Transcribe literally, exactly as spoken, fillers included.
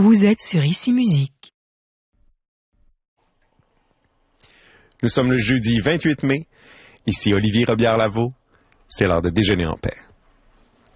Vous êtes sur Ici Musique. Nous sommes le jeudi vingt-huit mai. Ici Olivier Robillard-Lavaux. C'est l'heure de déjeuner en paix.